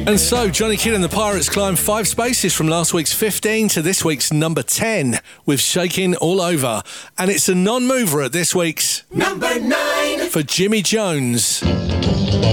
And so, Johnny Kidd and the Pirates climb 5 spaces from last week's 15 to this week's number 10 with Shaking All Over. And it's a non-mover at this week's number 9 for Jimmy Jones.